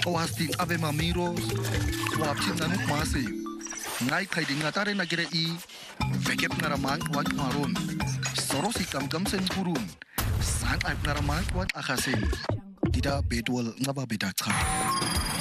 Kawasti abe mamiros, wapsin nanuk masi. Ngai kai di ngatare nagire I, vekep ngaramang wak maron. Sorosi kam sen kurun. Sang aib ngaramang wak akasin. Tidak bedwal ngaba bedak